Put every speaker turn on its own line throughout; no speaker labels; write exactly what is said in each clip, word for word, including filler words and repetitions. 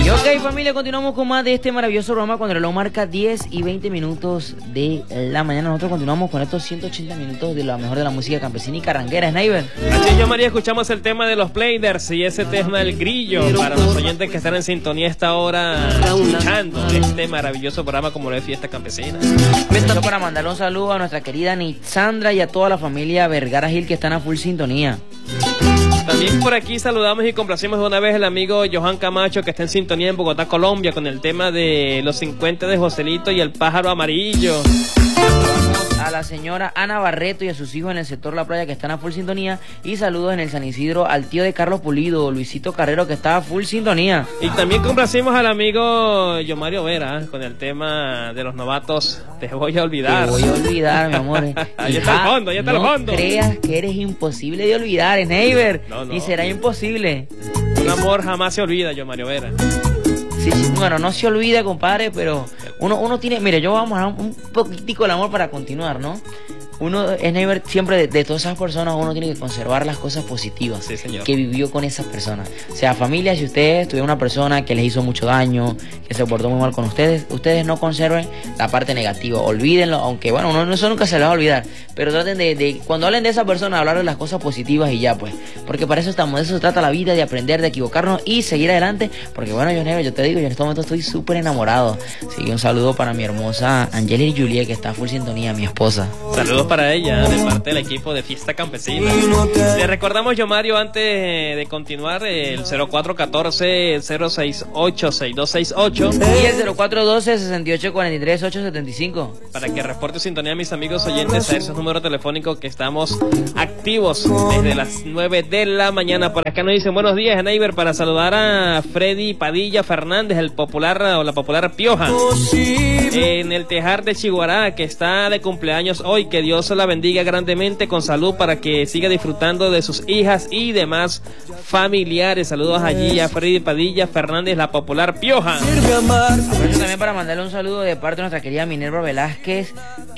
Y ok, familia, continuamos con más de este maravilloso programa cuando el reloj marca diez y veinte minutos de la mañana. Nosotros continuamos con estos ciento ochenta minutos de lo mejor de la música campesina y carranguera, Sniper.
Así yo, María, escuchamos el tema de los Players y ese tema del grillo para los oyentes que están en sintonía a esta hora escuchando este maravilloso programa como lo es Fiesta Campesina.
Solo para mandarle un saludo a nuestra querida Nitsandra y a toda la familia Vergara Gil que están a full sintonía.
También por aquí saludamos y complacimos de una vez al amigo Johan Camacho que está en sintonía en Bogotá, Colombia, con el tema de los cincuenta de Joselito y el pájaro amarillo.
A la señora Ana Barreto y a sus hijos en el sector La Playa que están a full sintonía. Y saludos en el San Isidro al tío de Carlos Pulido, Luisito Carrero, que está a full sintonía.
Y también complacimos al amigo Yomario Vera con el tema de los novatos. Te voy a olvidar.
Te voy a olvidar, mi amor.
Ahí está el fondo, ahí está
no
el fondo.
No creas que eres imposible de olvidar, Sniper.
No, no.
Ni será imposible.
Un amor jamás se olvida, Yomario Vera.
Sí, sí, bueno, no se olvida, compadre, pero uno, uno tiene, mire, yo vamos a dar un poquitico el amor para continuar, ¿no? Uno, Sniper, siempre de, de todas esas personas uno tiene que conservar las cosas positivas,
sí, señor,
que vivió con esas personas. O sea, familia, si ustedes tuvieron una persona que les hizo mucho daño, que se portó muy mal con ustedes, ustedes no conserven la parte negativa, olvídenlo, aunque bueno, uno eso nunca se les va a olvidar, pero traten de, de cuando hablen de esa persona, hablar de las cosas positivas y ya pues, porque para eso estamos, de eso se trata la vida, de aprender, de equivocarnos y seguir adelante, porque bueno, yo, Sniper, yo te digo, yo en este momento estoy súper enamorado, así que un saludo para mi hermosa Angeli Julia, que está full sintonía, mi esposa.
Saludos para ella, de parte del equipo de Fiesta Campesina. Le recordamos, yo Mario, antes de continuar, el cero cuatro uno cuatro, cero seis ocho, seis dos seis ocho
y el cero cuatro uno dos, seis ocho cuatro tres, ocho siete cinco
para que reporte sintonía a mis amigos oyentes a esos números telefónicos que estamos activos desde las nueve de la mañana. Por acá nos dicen buenos días, Neighbor, para saludar a Freddy Padilla Fernández, el popular o la popular Pioja, en el Tejar de Chiguará, que está de cumpleaños hoy. Que Dios la bendiga grandemente con salud para que siga disfrutando de sus hijas y demás familiares. Saludos allí a Freddy Padilla Fernández, la popular Pioja.
Aprovecho también para mandarle un saludo de parte de nuestra querida Minerva Velázquez,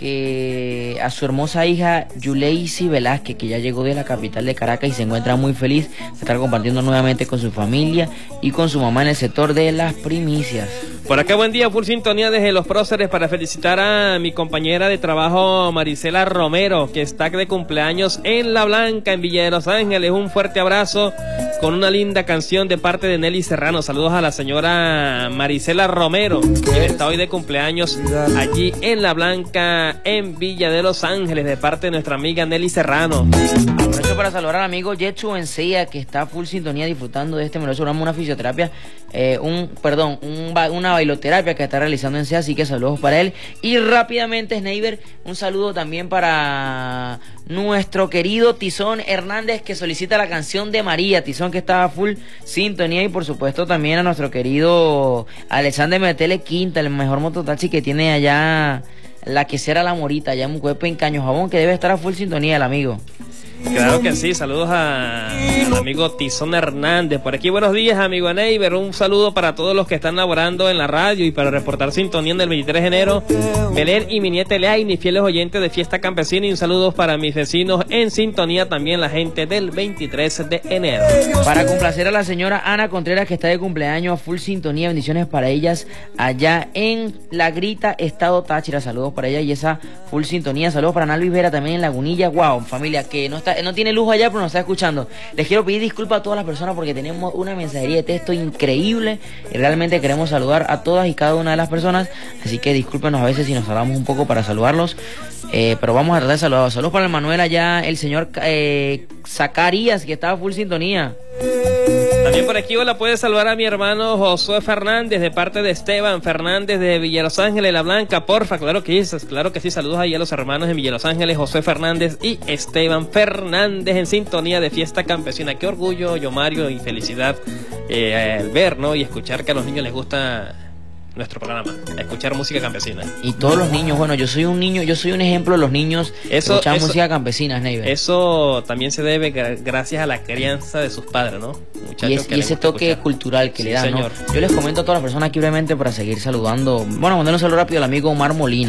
que a su hermosa hija Yuleisi Velázquez, que ya llegó de la capital de Caracas y se encuentra muy feliz de estar compartiendo nuevamente con su familia y con su mamá en el sector de las primicias.
Por acá, buen día, full sintonía desde Los Próceres para felicitar a mi compañera de trabajo Marisela Romero, que está de cumpleaños en La Blanca, en Villa de Los Ángeles. Un fuerte abrazo con una linda canción de parte de Nelly Serrano. Saludos a la señora Marisela Romero, que está hoy de cumpleaños allí en La Blanca, en Villa de Los Ángeles, de parte de nuestra amiga Nelly Serrano.
Aprovecho para saludar al amigo Jetsu Encea, que está full sintonía disfrutando de este maravilloso programa, una fisioterapia, eh, un, perdón, un, una bailoterapia que está realizando Encea, así que saludos para él. Y rápidamente, Sniper, un saludo también para nuestro querido Tizón Hernández, que solicita la canción de María. Tizón, que está full sintonía, y por supuesto también a nuestro querido Alexander Metele Quinta, el mejor mototaxi que tiene allá la quesera La Morita, allá en Mucuepe, en Caño Jabón, que debe estar a full sintonía el amigo.
Claro que sí, saludos a, al amigo Tizón Hernández. Por aquí, buenos días, amigo Neighbor. Un saludo para todos los que están laborando en la radio y para reportar sintonía en el veintitrés de enero. Belén y mi nieta Leaini, fieles oyentes de Fiesta Campesina. Y un saludo para mis vecinos en sintonía, también la gente del veintitrés de enero.
Para complacer a la señora Ana Contreras, que está de cumpleaños, full sintonía, bendiciones para ellas allá en La Grita, estado Táchira. Saludos para ella y esa full sintonía. Saludos para Ana Luis Vera también en Lagunilla. Wow, familia que no está no tiene luz allá, pero nos está escuchando. Les quiero pedir disculpas a todas las personas porque tenemos una mensajería de texto increíble y realmente queremos saludar a todas y cada una de las personas, así que discúlpenos a veces si nos hablamos un poco para saludarlos, eh, pero vamos a tratar de saludarlos. Saludos para el Manuel allá, el señor eh, Zacarías, que estaba full sintonía.
También por aquí la puede saludar a mi hermano Josué Fernández, de parte de Esteban Fernández de Villa Los Ángeles, La Blanca, porfa. Claro que sí, claro que sí. Saludos ahí a los hermanos de Villa Los Ángeles, Josué Fernández y Esteban Fernández, en sintonía de Fiesta Campesina. Qué orgullo, yo Mario, y felicidad eh, al ver, ¿no? Y escuchar que a los niños les gusta nuestro programa, escuchar música campesina.
Y todos los niños, bueno, yo soy un niño, yo soy un ejemplo de los niños
eso,
escuchar
eso,
música campesina, Neighbor.
Eso también se debe gracias a la crianza de sus padres, ¿no? Muchachos,
y, es,
que
y ese toque escuchar. cultural que
sí,
le dan,
señor.
¿no? Yo les comento a todas las personas aquí brevemente para seguir saludando. Bueno, mandar un saludo rápido al amigo Omar Molina,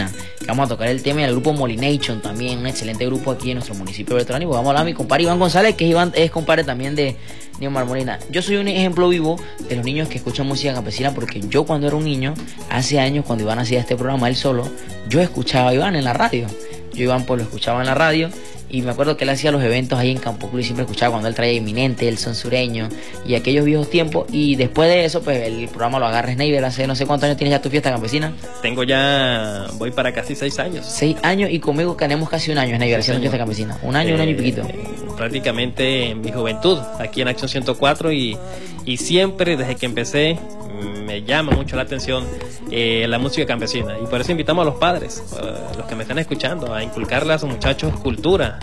Vamos a tocar el tema del grupo Molination también, un excelente grupo aquí en nuestro municipio de Beltrán. Y vamos a hablar a mi compadre Iván González, que es, Iván, es compadre también de Neomar Molina. Yo soy un ejemplo vivo de los niños que escuchan música campesina, porque yo cuando era un niño, hace años, cuando Iván hacía este programa él solo, yo escuchaba a Iván en la radio. Yo Iván pues lo escuchaba en la radio. Y me acuerdo que él hacía los eventos ahí en Campo Cruz y siempre escuchaba cuando él traía Inminente, El Son Sureño y aquellos viejos tiempos. Y después de eso, pues el programa lo agarra Sneider. Hace no sé cuántos años tienes ya tu fiesta campesina.
Tengo ya, voy para casi seis años.
Seis años y conmigo tenemos casi un año Sneider haciendo fiesta campesina. Un año, eh, un año y piquito.
Prácticamente en mi juventud, aquí en Acción ciento cuatro y, y siempre desde que empecé me llama mucho la atención eh, la música campesina, y por eso invitamos a los padres, uh, los que me están escuchando, a inculcarle a sus muchachos cultura,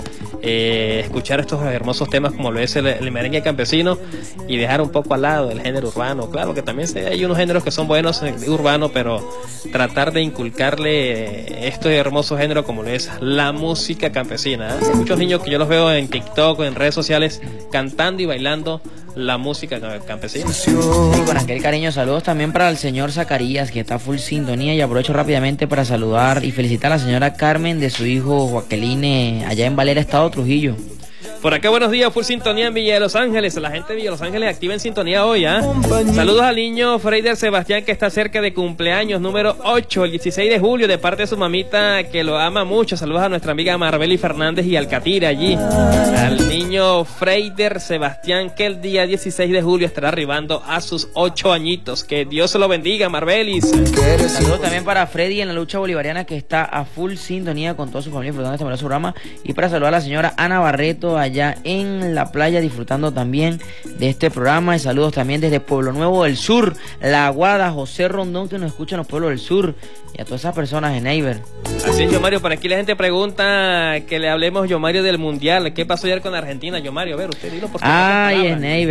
eh, escuchar estos hermosos temas como lo es el, el merengue campesino, y dejar un poco al lado el género urbano. Claro que también hay unos géneros que son buenos en el urbano, pero tratar de inculcarle este hermoso género como lo es la música campesina, ¿eh? Hay muchos niños que yo los veo en TikTok o en redes sociales cantando y bailando la música campesina.
Sí, con aquel cariño, saludos también para el señor Zacarías, que está full sintonía, y aprovecho rápidamente para saludar y felicitar a la señora Carmen de su hijo Joaqueline allá en Valera, Estado Trujillo.
Por acá, buenos días, full sintonía en Villa de Los Ángeles. La gente de Villa de Los Ángeles activa en sintonía hoy, ¿ah? ¿eh? Saludos al niño Freider Sebastián, que está cerca de cumpleaños, número ocho, el dieciséis de julio, de parte de su mamita, que lo ama mucho. Saludos a nuestra amiga Marbeli Fernández y Alcatira allí. Al niño Freider Sebastián, que el día dieciséis de julio estará arribando a sus ocho añitos. Que Dios se lo bendiga, Marbelis.
Saludos también para Freddy en la lucha bolivariana, que está a full sintonía con toda su familia disfrutando de este maravilloso programa. Y para saludar a la señora Ana Barreto allá en la playa disfrutando también de este programa. Y saludos también desde Pueblo Nuevo del Sur, La Aguada, José Rondón, que nos escucha en los pueblos del sur, y a todas esas personas en Neighbor.
Así es, Yomario, por aquí la gente pregunta que le hablemos, Yomario, del Mundial. ¿Qué pasó ayer con Argentina, Yomario? A ver, usted dilo por favor.
Ay, es Neighbor.